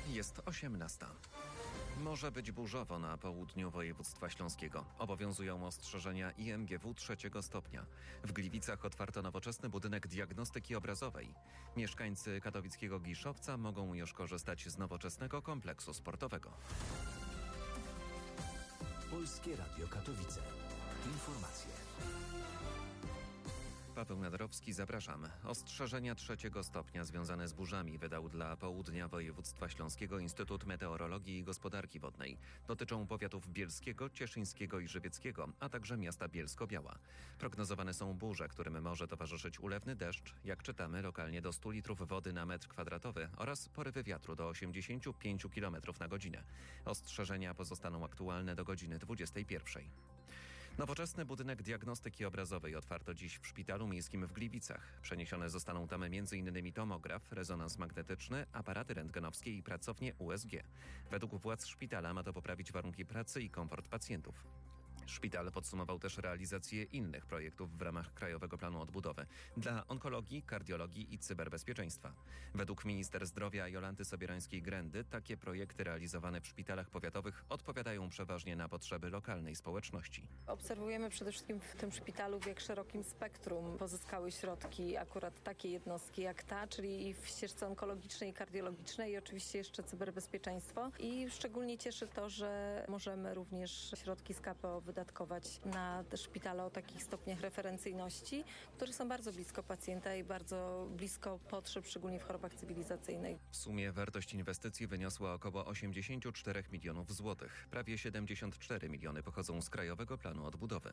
Jest 18. Może być burzowo na południu województwa śląskiego. Obowiązują ostrzeżenia IMGW 3 stopnia. W Gliwicach otwarto nowoczesny budynek diagnostyki obrazowej. Mieszkańcy katowickiego Giszowca mogą już korzystać z nowoczesnego kompleksu sportowego. Polskie Radio Katowice. Informacje. Paweł Nadrowski, zapraszam. Ostrzeżenia 3 stopnia związane z burzami wydał dla południa województwa śląskiego Instytut Meteorologii i Gospodarki Wodnej. Dotyczą powiatów bielskiego, cieszyńskiego i żywieckiego, a także miasta Bielsko-Biała. Prognozowane są burze, którym może towarzyszyć ulewny deszcz, jak czytamy, lokalnie do 100 litrów wody na metr kwadratowy oraz porywy wiatru do 85 km na godzinę. Ostrzeżenia pozostaną aktualne do godziny 21. Nowoczesny budynek diagnostyki obrazowej otwarto dziś w Szpitalu Miejskim w Gliwicach. Przeniesione zostaną tam m.in. tomograf, rezonans magnetyczny, aparaty rentgenowskie i pracownie USG. Według władz szpitala ma to poprawić warunki pracy i komfort pacjentów. Szpital podsumował też realizację innych projektów w ramach Krajowego Planu Odbudowy dla onkologii, kardiologii i cyberbezpieczeństwa. Według minister zdrowia Jolanty Sobierańskiej-Grędy takie projekty realizowane w szpitalach powiatowych odpowiadają przeważnie na potrzeby lokalnej społeczności. Obserwujemy przede wszystkim w tym szpitalu, w jak szerokim spektrum pozyskały środki akurat takie jednostki jak ta, czyli w ścieżce onkologicznej i kardiologicznej i oczywiście jeszcze cyberbezpieczeństwo. I szczególnie cieszy to, że możemy również środki z KPO wydatkować na szpitale o takich stopniach referencyjności, które są bardzo blisko pacjenta i bardzo blisko potrzeb, szczególnie w chorobach cywilizacyjnych. W sumie wartość inwestycji wyniosła około 84 milionów złotych. Prawie 74 miliony pochodzą z Krajowego Planu Odbudowy.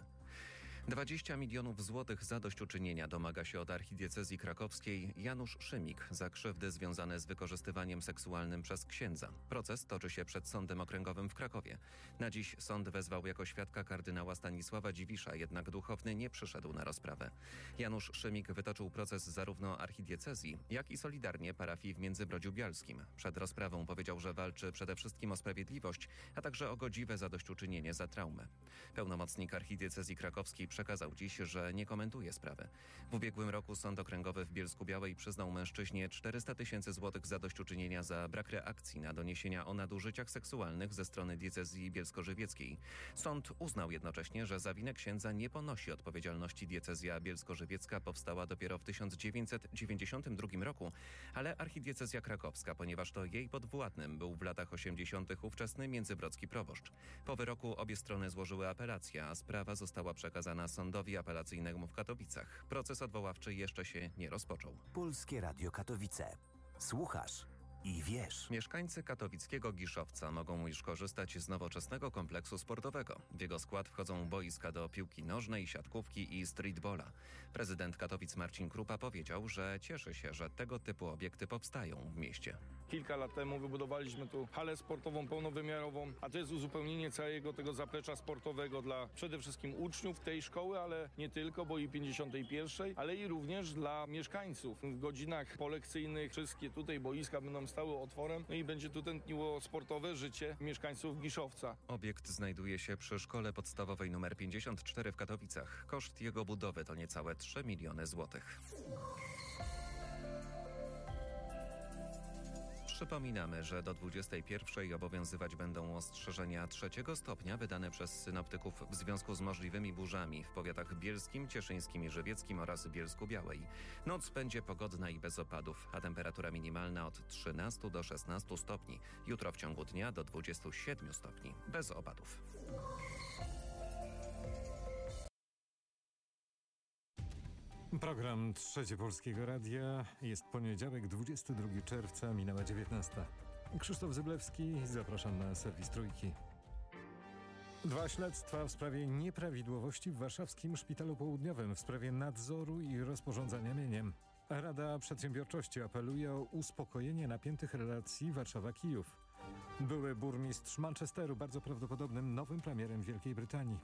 20 milionów złotych zadośćuczynienia domaga się od archidiecezji krakowskiej Janusz Szymik za krzywdy związane z wykorzystywaniem seksualnym przez księdza. Proces toczy się przed Sądem Okręgowym w Krakowie. Na dziś sąd wezwał jako świadka kardynała Stanisława Dziwisza, jednak duchowny nie przyszedł na rozprawę. Janusz Szymik wytoczył proces zarówno archidiecezji, jak i solidarnie parafii w Międzybrodziu Bialskim. Przed rozprawą powiedział, że walczy przede wszystkim o sprawiedliwość, a także o godziwe zadośćuczynienie za traumę. Pełnomocnik archidiecezji krakowskiej przekazał dziś, że nie komentuje sprawy. W ubiegłym roku Sąd Okręgowy w Bielsku-Białej przyznał mężczyźnie 400 000 złotych zadośćuczynienia za brak reakcji na doniesienia o nadużyciach seksualnych ze strony diecezji bielsko-żywieckiej. Sąd uznał jednocześnie, że za winę księdza nie ponosi odpowiedzialności. Diecezja bielsko-żywiecka powstała dopiero w 1992 roku, ale archidiecezja krakowska, ponieważ to jej podwładnym był w latach 80. ówczesny międzybrodzki proboszcz. Po wyroku obie strony złożyły apelację, a sprawa została przekazana sądowi apelacyjnemu w Katowicach. Proces odwoławczy jeszcze się nie rozpoczął. Polskie Radio Katowice. Słuchasz i wiesz. Mieszkańcy katowickiego Giszowca mogą już korzystać z nowoczesnego kompleksu sportowego. W jego skład wchodzą boiska do piłki nożnej, siatkówki i streetballa. Prezydent Katowic Marcin Krupa powiedział, że cieszy się, że tego typu obiekty powstają w mieście. Kilka lat temu wybudowaliśmy tu halę sportową pełnowymiarową, a to jest uzupełnienie całego tego zaplecza sportowego dla przede wszystkim uczniów tej szkoły, ale nie tylko, bo i 51, ale i również dla mieszkańców. W godzinach polekcyjnych wszystkie tutaj boiska będą stały otworem, no i będzie tu tętniło sportowe życie mieszkańców Giszowca. Obiekt znajduje się przy szkole podstawowej nr 54 w Katowicach. Koszt jego budowy to niecałe 3 miliony złotych. Przypominamy, że do 21 obowiązywać będą ostrzeżenia 3 stopnia wydane przez synoptyków w związku z możliwymi burzami w powiatach bielskim, cieszyńskim i żywieckim oraz Bielsku-Białej. Noc będzie pogodna i bez opadów, a temperatura minimalna od 13 do 16 stopni. Jutro w ciągu dnia do 27 stopni, bez opadów. Program Trzecie Polskiego Radia. Jest poniedziałek, 22 czerwca, minęła 19. Krzysztof Zyblewski, zapraszam na serwis Trójki. 2 śledztwa w sprawie nieprawidłowości w warszawskim Szpitalu Południowym w sprawie nadzoru i rozporządzania mieniem. Rada Przedsiębiorczości apeluje o uspokojenie napiętych relacji Warszawa-Kijów. Były burmistrz Manchesteru, bardzo prawdopodobnym nowym premierem Wielkiej Brytanii.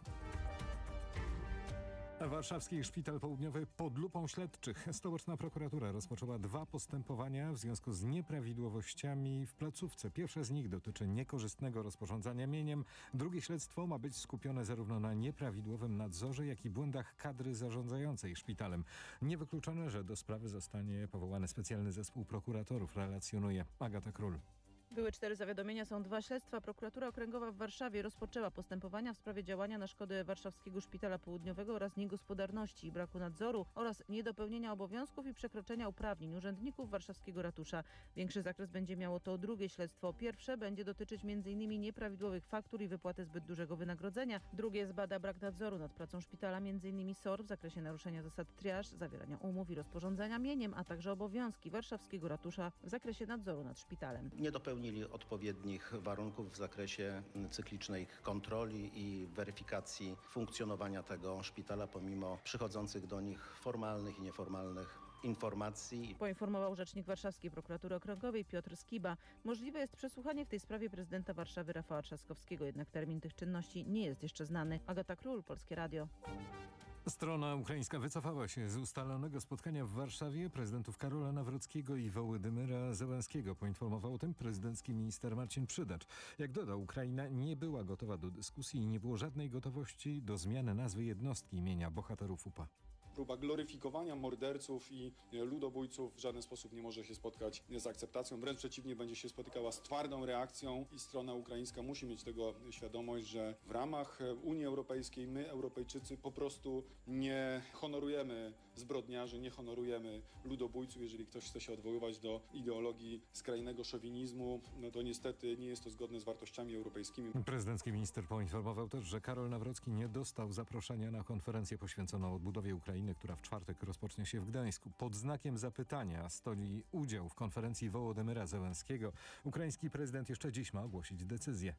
Warszawski Szpital Południowy pod lupą śledczych. Stołeczna prokuratura rozpoczęła 2 postępowania w związku z nieprawidłowościami w placówce. Pierwsze z nich dotyczy niekorzystnego rozporządzania mieniem. Drugie śledztwo ma być skupione zarówno na nieprawidłowym nadzorze, jak i błędach kadry zarządzającej szpitalem. Niewykluczone, że do sprawy zostanie powołany specjalny zespół prokuratorów, relacjonuje Agata Król. Były 4 zawiadomienia, są 2 śledztwa. Prokuratura Okręgowa w Warszawie rozpoczęła postępowania w sprawie działania na szkodę Warszawskiego Szpitala Południowego oraz niegospodarności, braku nadzoru oraz niedopełnienia obowiązków i przekroczenia uprawnień urzędników warszawskiego ratusza. Większy zakres będzie miało to drugie śledztwo. Pierwsze będzie dotyczyć m.in. nieprawidłowych faktur i wypłaty zbyt dużego wynagrodzenia. Drugie zbada brak nadzoru nad pracą szpitala, m.in. SOR w zakresie naruszenia zasad triage, zawierania umów i rozporządzania mieniem, a także obowiązki warszawskiego ratusza w zakresie nadzoru nad szpitalem. Nie dopełnili odpowiednich warunków w zakresie cyklicznej kontroli i weryfikacji funkcjonowania tego szpitala pomimo przychodzących do nich formalnych i nieformalnych informacji. Poinformował rzecznik Warszawskiej Prokuratury Okręgowej Piotr Skiba. Możliwe jest przesłuchanie w tej sprawie prezydenta Warszawy Rafała Trzaskowskiego, jednak termin tych czynności nie jest jeszcze znany. Agata Król, Polskie Radio. Strona ukraińska wycofała się z ustalonego spotkania w Warszawie prezydentów Karola Nawrockiego i Wołodymyra Zełenskiego. Poinformował o tym prezydencki minister Marcin Przydacz. Jak dodał, Ukraina nie była gotowa do dyskusji i nie było żadnej gotowości do zmiany nazwy jednostki imienia bohaterów UPA. Próba gloryfikowania morderców i ludobójców w żaden sposób nie może się spotkać z akceptacją. Wręcz przeciwnie, będzie się spotykała z twardą reakcją i strona ukraińska musi mieć tego świadomość, że w ramach Unii Europejskiej my, Europejczycy, po prostu nie honorujemy zbrodniarzy, nie honorujemy ludobójców. Jeżeli ktoś chce się odwoływać do ideologii skrajnego szowinizmu, no to niestety nie jest to zgodne z wartościami europejskimi. Prezydencki minister poinformował też, że Karol Nawrocki nie dostał zaproszenia na konferencję poświęconą odbudowie Ukrainy, która w czwartek rozpocznie się w Gdańsku. Pod znakiem zapytania stoi udział w konferencji Wołodymyra Zełenskiego. Ukraiński prezydent jeszcze dziś ma ogłosić decyzję.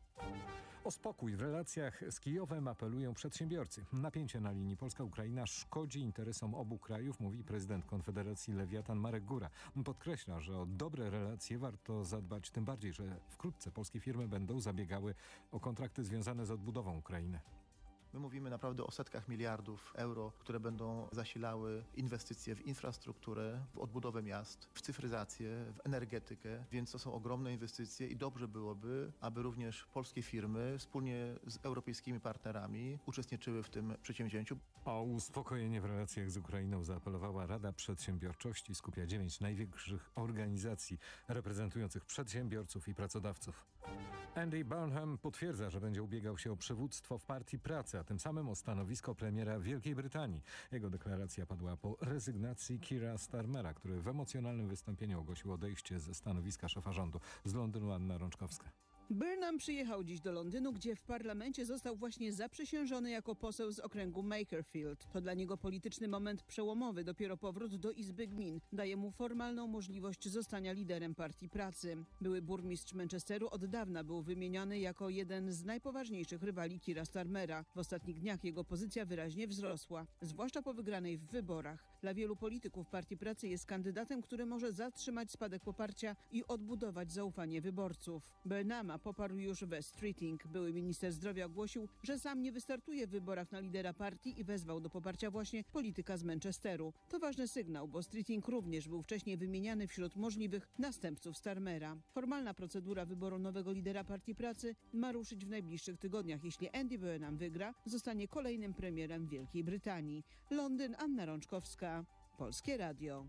O spokój w relacjach z Kijowem apelują przedsiębiorcy. Napięcie na linii Polska-Ukraina szkodzi interesom obu krajów, mówi prezydent Konfederacji Lewiatan Marek Góra. Podkreśla, że o dobre relacje warto zadbać, tym bardziej, że wkrótce polskie firmy będą zabiegały o kontrakty związane z odbudową Ukrainy. My mówimy naprawdę o setkach miliardów euro, które będą zasilały inwestycje w infrastrukturę, w odbudowę miast, w cyfryzację, w energetykę, więc to są ogromne inwestycje i dobrze byłoby, aby również polskie firmy wspólnie z europejskimi partnerami uczestniczyły w tym przedsięwzięciu. O uspokojenie w relacjach z Ukrainą zaapelowała Rada Przedsiębiorczości. Skupia 9 największych organizacji reprezentujących przedsiębiorców i pracodawców. Andy Burnham potwierdza, że będzie ubiegał się o przywództwo w Partii Pracy, a tym samym o stanowisko premiera Wielkiej Brytanii. Jego deklaracja padła po rezygnacji Keira Starmera, który w emocjonalnym wystąpieniu ogłosił odejście ze stanowiska szefa rządu. Z Londynu Anna Rączkowska. Burnham przyjechał dziś do Londynu, gdzie w parlamencie został właśnie zaprzysiężony jako poseł z okręgu Makerfield. To dla niego polityczny moment przełomowy. Dopiero powrót do Izby Gmin daje mu formalną możliwość zostania liderem Partii Pracy. Były burmistrz Manchesteru od dawna był wymieniany jako jeden z najpoważniejszych rywali Keira Starmera. W ostatnich dniach jego pozycja wyraźnie wzrosła, zwłaszcza po wygranej w wyborach. Dla wielu polityków Partii Pracy jest kandydatem, który może zatrzymać spadek poparcia i odbudować zaufanie wyborców. Burnhama poparł już Wes Streeting. Były minister zdrowia ogłosił, że sam nie wystartuje w wyborach na lidera partii i wezwał do poparcia właśnie polityka z Manchesteru. To ważny sygnał, bo Streeting również był wcześniej wymieniany wśród możliwych następców Starmera. Formalna procedura wyboru nowego lidera Partii Pracy ma ruszyć w najbliższych tygodniach. Jeśli Andy Burnham wygra, zostanie kolejnym premierem Wielkiej Brytanii. Londyn, Anna Rączkowska, Polskie Radio.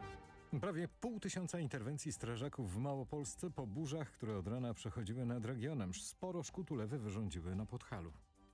Prawie 500 interwencji strażaków w Małopolsce po burzach, które od rana przechodziły nad regionem. Sporo szkód ulewy wyrządziły na Podhalu.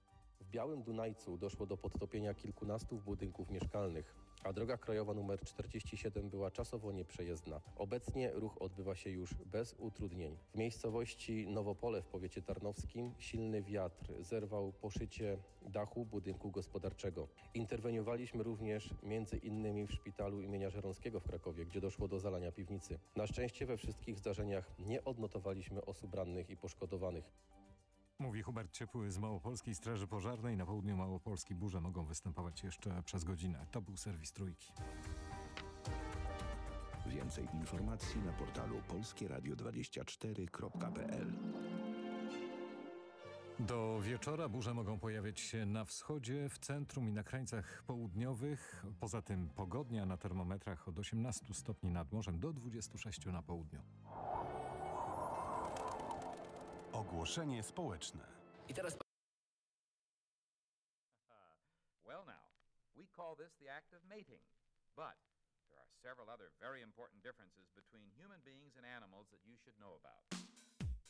W Białym Dunajcu doszło do podtopienia kilkunastu budynków mieszkalnych, a droga krajowa nr 47 była czasowo nieprzejezdna. Obecnie ruch odbywa się już bez utrudnień. W miejscowości Nowopole w powiecie tarnowskim silny wiatr zerwał poszycie dachu budynku gospodarczego. Interweniowaliśmy również między innymi w szpitalu imienia Żeromskiego w Krakowie, gdzie doszło do zalania piwnicy. Na szczęście we wszystkich zdarzeniach nie odnotowaliśmy osób rannych i poszkodowanych. Mówi Hubert Ciepły z Małopolskiej Straży Pożarnej. Na południu Małopolski burze mogą występować jeszcze przez godzinę. To był serwis Trójki. Więcej informacji na portalu polskieradio24.pl. Do wieczora burze mogą pojawiać się na wschodzie, w centrum i na krańcach południowych. Poza tym pogodnia na termometrach od 18 stopni nad morzem do 26 na południu. Ogłoszenie społeczne. I teraz... Well now, we call this the act of mating, but there are several other very important differences between human beings and animals that you should know about.